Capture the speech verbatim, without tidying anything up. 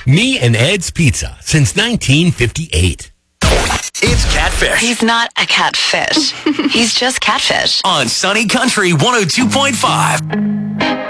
Me and Ed's Pizza since nineteen fifty-eight. It's Catfish. He's not a catfish. He's just Catfish. On Sunny Country one oh two point five.